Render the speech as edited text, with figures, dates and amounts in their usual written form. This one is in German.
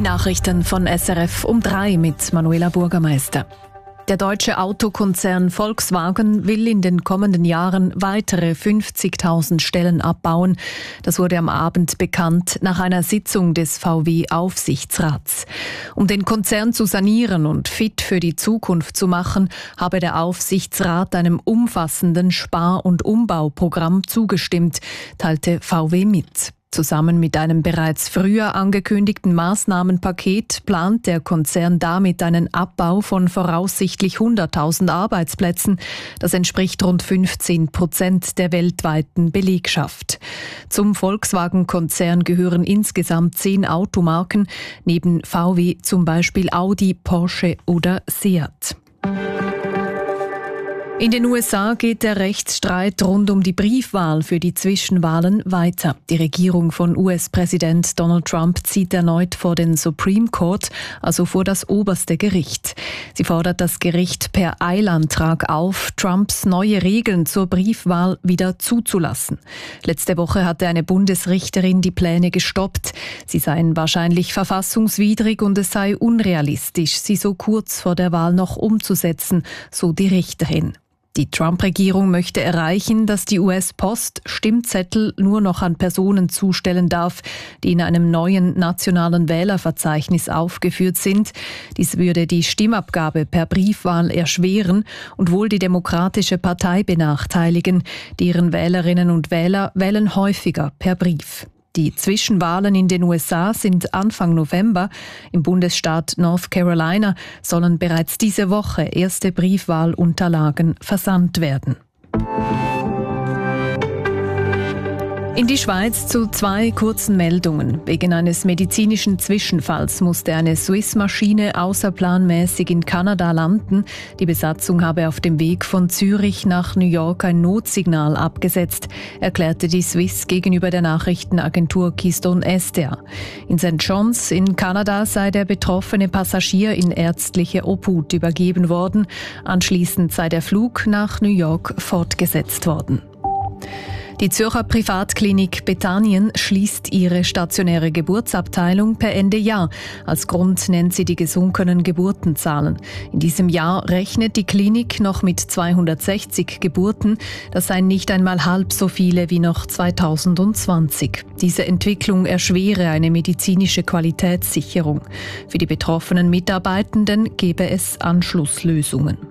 Nachrichten von SRF um 3 mit Manuela Burgermeister. Der deutsche Autokonzern Volkswagen will in den kommenden Jahren weitere 50.000 Stellen abbauen. Das wurde am Abend bekannt nach einer Sitzung des VW-Aufsichtsrats. Um den Konzern zu sanieren und fit für die Zukunft zu machen, habe der Aufsichtsrat einem umfassenden Spar- und Umbauprogramm zugestimmt, teilte VW mit. Zusammen mit einem bereits früher angekündigten Maßnahmenpaket plant der Konzern damit einen Abbau von voraussichtlich 100.000 Arbeitsplätzen. Das entspricht rund 15% der weltweiten Belegschaft. Zum Volkswagen-Konzern gehören insgesamt 10 Automarken, neben VW zum Beispiel Audi, Porsche oder Seat. In den USA geht der Rechtsstreit rund um die Briefwahl für die Zwischenwahlen weiter. Die Regierung von US-Präsident Donald Trump zieht erneut vor den Supreme Court, also vor das oberste Gericht. Sie fordert das Gericht per Eilantrag auf, Trumps neue Regeln zur Briefwahl wieder zuzulassen. Letzte Woche hatte eine Bundesrichterin die Pläne gestoppt. Sie seien wahrscheinlich verfassungswidrig und es sei unrealistisch, sie so kurz vor der Wahl noch umzusetzen, so die Richterin. Die Trump-Regierung möchte erreichen, dass die US-Post Stimmzettel nur noch an Personen zustellen darf, die in einem neuen nationalen Wählerverzeichnis aufgeführt sind. Dies würde die Stimmabgabe per Briefwahl erschweren und wohl die Demokratische Partei benachteiligen. Deren Wählerinnen und Wähler wählen häufiger per Brief. Die Zwischenwahlen in den USA sind Anfang November. Im Bundesstaat North Carolina sollen bereits diese Woche erste Briefwahlunterlagen versandt werden. In die Schweiz zu 2 kurzen Meldungen. Wegen eines medizinischen Zwischenfalls musste eine Swiss-Maschine außerplanmäßig in Kanada landen. Die Besatzung habe auf dem Weg von Zürich nach New York ein Notsignal abgesetzt, erklärte die Swiss gegenüber der Nachrichtenagentur Keystone SDA. In St. John's in Kanada sei der betroffene Passagier in ärztliche Obhut übergeben worden. Anschließend sei der Flug nach New York fortgesetzt worden. Die Zürcher Privatklinik Bethanien schließt ihre stationäre Geburtsabteilung per Ende Jahr. Als Grund nennt sie die gesunkenen Geburtenzahlen. In diesem Jahr rechnet die Klinik noch mit 260 Geburten. Das seien nicht einmal halb so viele wie noch 2020. Diese Entwicklung erschwere eine medizinische Qualitätssicherung. Für die betroffenen Mitarbeitenden gebe es Anschlusslösungen.